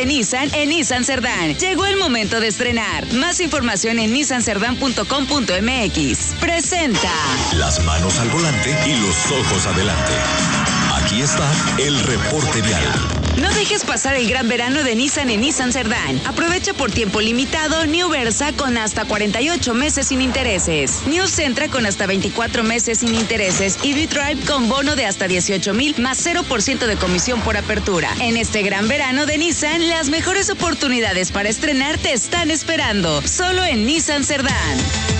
de Nissan en Nissan Cerdán. Llegó el momento de estrenar. Más información en nissancerdán.com.mx. Presenta. Las manos al volante y los ojos adelante. Aquí está el reporte vial. No dejes pasar el gran verano de Nissan en Nissan Cerdán. Aprovecha por tiempo limitado New Versa con hasta 48 meses sin intereses. New Sentra con hasta 24 meses sin intereses y V-Drive con bono de hasta 18,000 más 0% de comisión por apertura. En este gran verano de Nissan, las mejores oportunidades para estrenar te están esperando. Solo en Nissan Cerdán.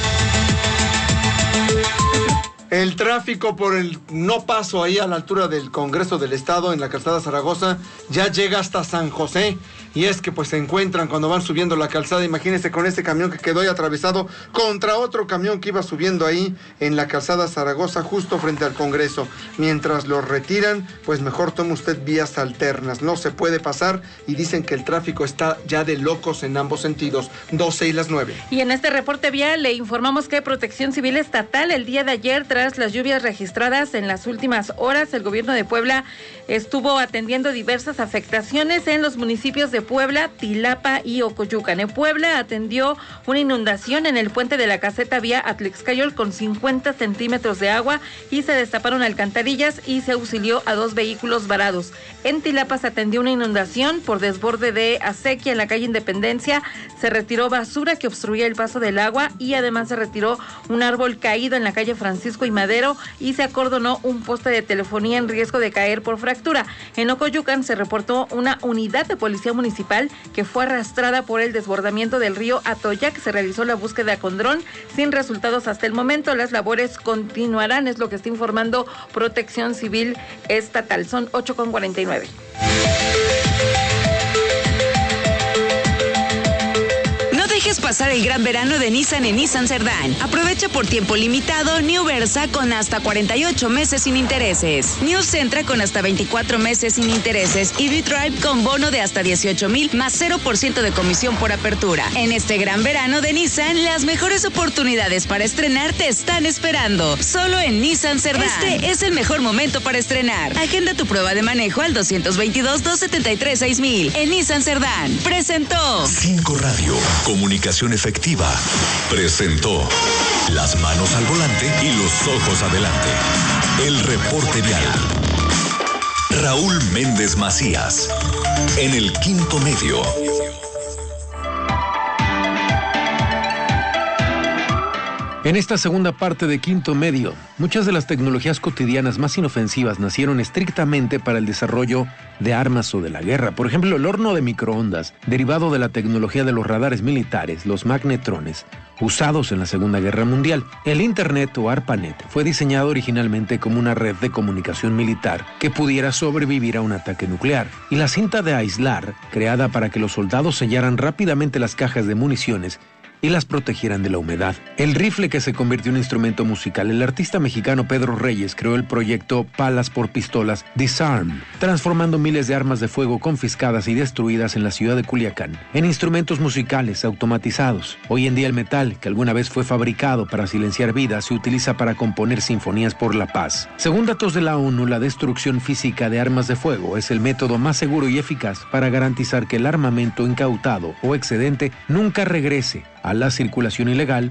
El tráfico por el no paso ahí a la altura del Congreso del Estado en la calzada Zaragoza ya llega hasta San José. Y es que pues se encuentran cuando van subiendo la calzada, imagínense con este camión que quedó ahí atravesado contra otro camión que iba subiendo ahí en la calzada Zaragoza justo frente al Congreso. Mientras los retiran, pues mejor tome usted vías alternas, no se puede pasar y dicen que el tráfico está ya de locos en ambos sentidos, 12 y las 9. Y en este reporte vial le informamos que Protección Civil Estatal el día de ayer, tras las lluvias registradas en las últimas horas, el gobierno de Puebla estuvo atendiendo diversas afectaciones en los municipios de Puebla, Tilapa y Ocoyucan. En Puebla atendió una inundación en el puente de la caseta vía Atlixcayol con 50 centímetros de agua y se destaparon alcantarillas y se auxilió a 2 vehículos varados. En Tilapa se atendió una inundación por desborde de acequia en la calle Independencia, se retiró basura que obstruía el paso del agua y además se retiró un árbol caído en la calle Francisco y Madero y se acordonó un poste de telefonía en riesgo de caer por fractura. En Ocoyucan se reportó una unidad de policía municipal que fue arrastrada por el desbordamiento del río Atoyac. Se realizó la búsqueda con dron sin resultados hasta el momento. Las labores continuarán, es lo que está informando Protección Civil Estatal. Son 8:49. No dejes pasar el gran verano de Nissan en Nissan Cerdán. Aprovecha por tiempo limitado New Versa con hasta 48 meses sin intereses. New Sentra con hasta 24 meses sin intereses y V-Drive con bono de hasta 18,000 más 0% de comisión por apertura. En este gran verano de Nissan, las mejores oportunidades para estrenar te están esperando. Solo en Nissan Cerdán. Este es el mejor momento para estrenar. Agenda tu prueba de manejo al 222-273-6000. En Nissan Cerdán. Presentó 5 Radio. Comunicación efectiva. Presentó Las manos al volante y los ojos adelante. El reporte vial. Raúl Méndez Macías. En el Quinto Medio. En esta segunda parte de Quinto Medio, muchas de las tecnologías cotidianas más inofensivas nacieron estrictamente para el desarrollo de armas o de la guerra. Por ejemplo, el horno de microondas, derivado de la tecnología de los radares militares, los magnetrones, usados en la Segunda Guerra Mundial. El Internet o ARPANET fue diseñado originalmente como una red de comunicación militar que pudiera sobrevivir a un ataque nuclear. Y la cinta de aislar, creada para que los soldados sellaran rápidamente las cajas de municiones y las protegieran de la humedad. El rifle que se convirtió en instrumento musical. El artista mexicano Pedro Reyes creó el proyecto Palas por Pistolas Disarm, transformando miles de armas de fuego confiscadas y destruidas en la ciudad de Culiacán en instrumentos musicales automatizados. Hoy en día el metal, que alguna vez fue fabricado para silenciar vidas, se utiliza para componer sinfonías por la paz. Según datos de la ONU, la destrucción física de armas de fuego es el método más seguro y eficaz para garantizar que el armamento incautado o excedente nunca regrese a la circulación ilegal